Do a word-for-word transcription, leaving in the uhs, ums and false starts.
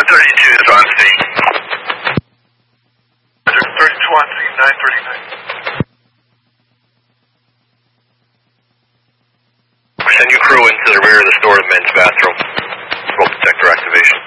thirty-two is on scene. thirty-two on scene, nine thirty-nine. Send your crew into the rear of the store of the men's bathroom. Smoke detector activation.